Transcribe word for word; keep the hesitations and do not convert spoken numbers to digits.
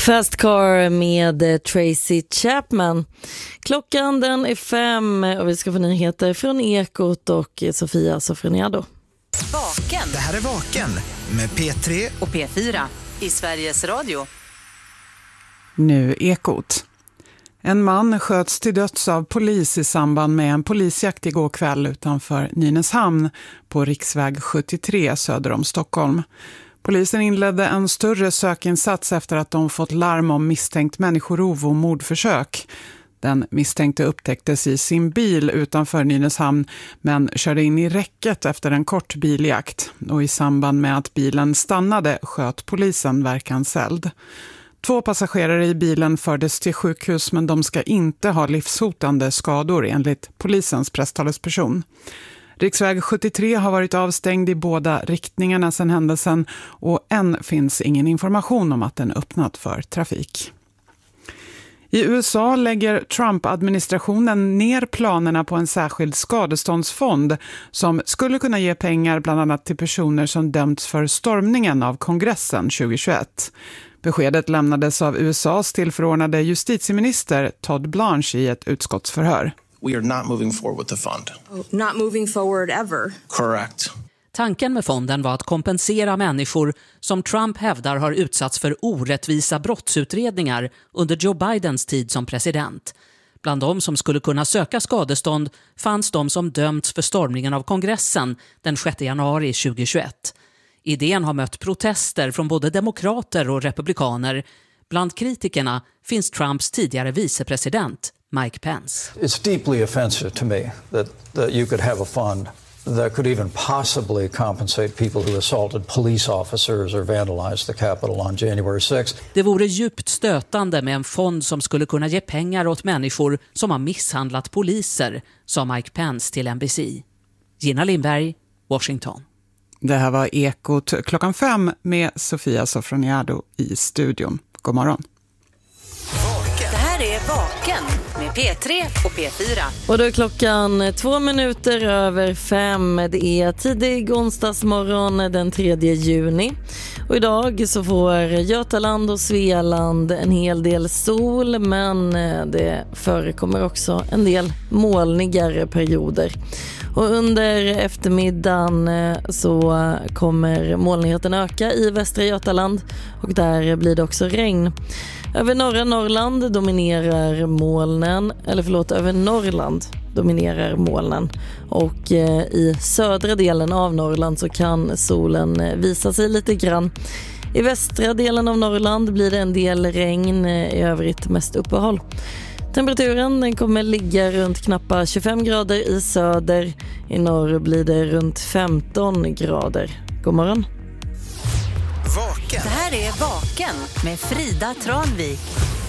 Fast Car med Tracy Chapman. Klockan den är fem och vi ska få nyheter från Ekot och Sofia Sofroniado. Vaken. Det här är Vaken med P tre och P fyra i Sveriges Radio. Nu Ekot. En man sköts till döds av polis i samband med en polisjakt igår kväll utanför Nynäshamn på riksväg sjuttiotre söder om Stockholm. Polisen inledde en större sökinsats efter att de fått larm om misstänkt människorov och mordförsök. Den misstänkte upptäcktes i sin bil utanför Nynäshamn men körde in i räcket efter en kort biljakt. Och i samband med att bilen stannade sköt polisen verkanseld. Två passagerare i bilen fördes till sjukhus men de ska inte ha livshotande skador enligt polisens presstalesperson. Riksväg sjuttiotre har varit avstängd i båda riktningarna sedan händelsen och än finns ingen information om att den öppnat för trafik. I U S A lägger Trump-administrationen ner planerna på en särskild skadeståndsfond som skulle kunna ge pengar bland annat till personer som dömts för stormningen av kongressen tjugohundratjugoett. Beskedet lämnades av U S A:s tillförordnade justitieminister Todd Blanche i ett utskottsförhör. We are not moving forward with the fund. Not moving forward ever. Correct. Tanken med fonden var att kompensera människor som Trump hävdar har utsatts för orättvisa brottsutredningar under Joe Bidens tid som president. Bland de som skulle kunna söka skadestånd fanns de som dömts för stormningen av kongressen den sjätte januari tjugohundratjugoett. Idén har mött protester från både demokrater och republikaner. Bland kritikerna finns Trumps tidigare vicepresident Mike Pence. It's deeply offensive to me that, that you could have a fund that could even possibly compensate people who assaulted police officers or vandalized the Capitol on January sixth. Det vore djupt stötande med en fond som skulle kunna ge pengar åt människor som har misshandlat poliser, sa Mike Pence till N B C. Gina Lindberg, Washington. Det här var Ekot klockan fem med Sofia Sofroniado i studion. God morgon. Det här är Vaken med P tre och P fyra. Och då är klockan två minuter över fem. Det är tidig onsdagsmorgon den tredje juni. Och idag så får Götaland och Svealand en hel del sol, men det förekommer också en del molnigare perioder. Och under eftermiddagen så kommer molnigheten öka i västra Götaland och där blir det också regn. Över norra Norrland dominerar molnen, eller förlåt, över Norrland dominerar molnen. Och eh, i södra delen av Norrland så kan solen visa sig lite grann. I västra delen av Norrland blir det en del regn, i övrigt mest uppehåll. Temperaturen den kommer ligga runt knappa tjugofem grader i söder. I norr blir det runt femton grader. God morgon. Vaken. Det här är Vaken med Frida Tranvik.